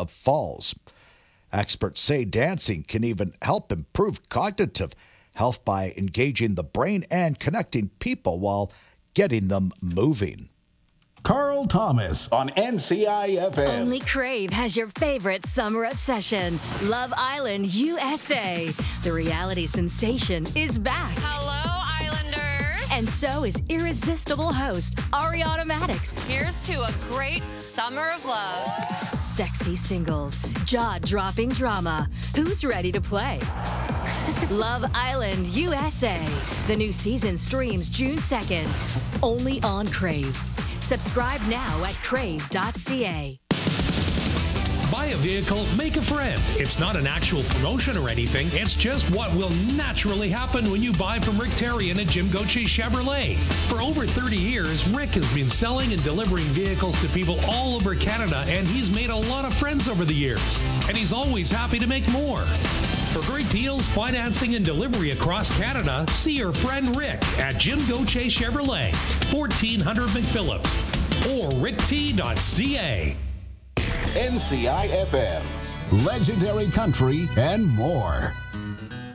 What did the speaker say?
of falls. Experts say dancing can even help improve cognitive health by engaging the brain and connecting people while getting them moving. Carl Thomas on NCIFM. Only Crave has your favorite summer obsession, Love Island USA. The reality sensation is back. Hello, Islanders. And so is irresistible host Ariana Madix. Here's to a great summer of love. Sexy singles, jaw-dropping drama. Who's ready to play? Love Island USA. The new season streams June 2nd, only on Crave. Subscribe now at crave.ca. Buy a vehicle, make a friend. It's not an actual promotion or anything. It's just what will naturally happen when you buy from Rick Terrian at Jim Gauthier Chevrolet. For over 30 years, Rick has been selling and delivering vehicles to people all over Canada, and he's made a lot of friends over the years. And he's always happy to make more. For great deals, financing, and delivery across Canada, see your friend Rick at Jim Gauthier Chevrolet, 1400 McPhillips, or rickt.ca. NCIFM, legendary country and more.